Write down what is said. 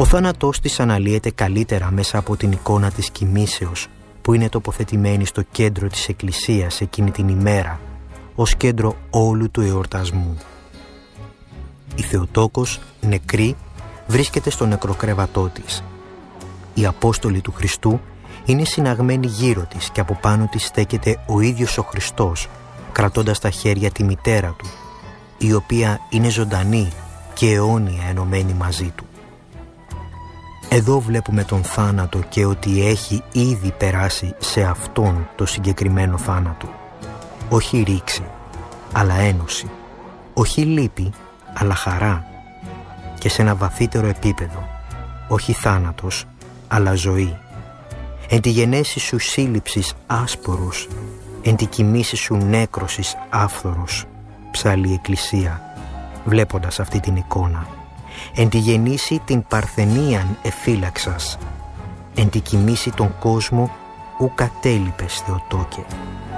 Ο θάνατός της αναλύεται καλύτερα μέσα από την εικόνα της κοιμήσεως, που είναι τοποθετημένη στο κέντρο της εκκλησίας εκείνη την ημέρα, ως κέντρο όλου του εορτασμού. Η Θεοτόκος, νεκρή, βρίσκεται στο νεκροκρέβατό της. Οι Απόστολοι του Χριστού είναι συναγμένοι γύρω της και από πάνω της στέκεται ο ίδιος ο Χριστός, κρατώντας στα χέρια τη μητέρα του, η οποία είναι ζωντανή και αιώνια ενωμένη μαζί του. Εδώ βλέπουμε τον θάνατο και ότι έχει ήδη περάσει σε αυτόν το συγκεκριμένο θάνατο. Όχι ρήξη, αλλά ένωση. Όχι λύπη, αλλά χαρά. Και σε ένα βαθύτερο επίπεδο, όχι θάνατος, αλλά ζωή. Εν τη γενέση σου σύλληψης άσπορος, εν τη κοιμήση σου νέκρωσης άφθορος, ψαλεί η Εκκλησία, βλέποντας αυτή την εικόνα. Εν τη γεννήσει την παρθενίαν εφύλαξας, εν τη κοιμήσει τον κόσμο ου κατέλειπες Θεοτόκε.